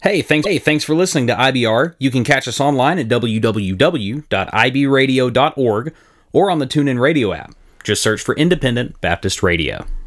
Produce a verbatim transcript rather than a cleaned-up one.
Hey, thanks Hey, thanks for listening to I B R. You can catch us online at w w w dot i b radio dot org or on the TuneIn Radio app. Just search for Independent Baptist Radio.